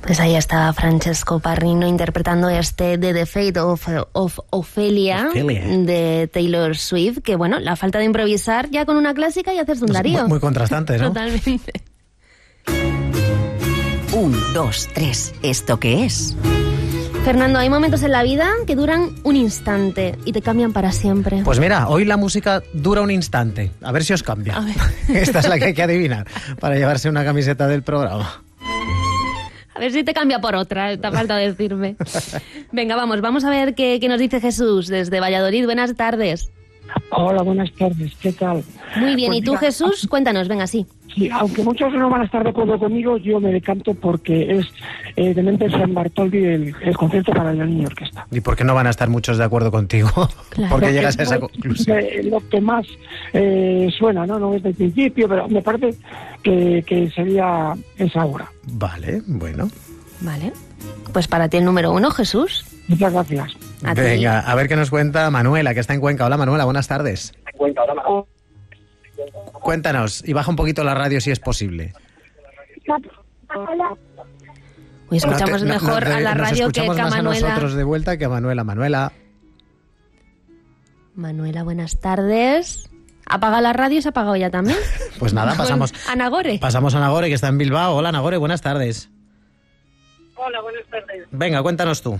Pues ahí está Francesco Parrino interpretando este The Fate of Ophelia de Taylor Swift, que bueno, la falta de improvisar ya con una clásica y hacerse un Darío. Muy contrastante, ¿no? Totalmente. 1, 2, 3, ¿esto qué es? Fernando, hay momentos en la vida que duran un instante y te cambian para siempre. Pues mira, hoy la música dura un instante. A ver si os cambia. A ver. Esta es la que hay que adivinar para llevarse una camiseta del programa. A ver si te cambia por otra, te falta decirme. Venga, vamos a ver qué nos dice Jesús desde Valladolid. Buenas tardes. Hola, buenas tardes, ¿qué tal? Muy bien, Pues ¿y tú, mira, Jesús? Cuéntanos, venga, sí. Sí, aunque muchos no van a estar de acuerdo conmigo, yo me decanto porque es de Mendelssohn Bartholdy el concierto para violín y orquesta. ¿Y por qué no van a estar muchos de acuerdo contigo? Claro. ¿Por qué llegas a esa conclusión? Lo que más suena, ¿no? No es del principio, pero me parece que sería esa obra. Vale, bueno. Vale. Pues para ti el número 1, Jesús. Muchas gracias. A ti. Venga, a ver qué nos cuenta Manuela, que está en Cuenca. Hola, Manuela, buenas tardes. Cuéntanos, y baja un poquito la radio si es posible. Uy, escuchamos mejor a la radio que a Manuela. Manuela. Nosotros de vuelta que a Manuela. Manuela, buenas tardes. ¿Apaga la radio? ¿Se ha apagado ya también? Pues nada, pasamos A Nagore. a Nagore, que está en Bilbao. Hola, Nagore, buenas tardes. Hola, buenas tardes. Venga, cuéntanos tú.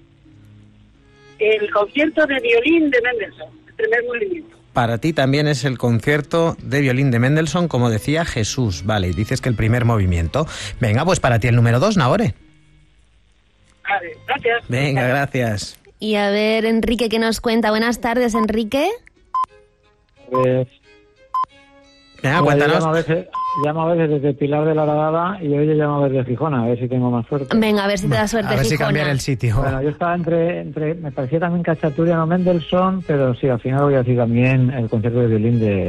El concierto de violín de Mendelssohn, el primer movimiento. Para ti también es el concierto de violín de Mendelssohn, como decía Jesús. Vale, y dices que el primer movimiento. Venga, pues para ti el número 2, Nagore. Vale, gracias. Venga, gracias. Y a ver, Enrique, ¿qué nos cuenta? Buenas tardes, Enrique. Pues, Venga, cuéntanos. llamo a veces desde Pilar de la Horadada y hoy yo llamo desde Gijón, a ver si tengo más suerte. Venga, a ver si te da suerte, A ver si Gijona. cambiar el sitio. Bueno, yo estaba entre me parecía también Cacciaturian o Mendelssohn, pero sí, al final voy a decir también el concierto de violín de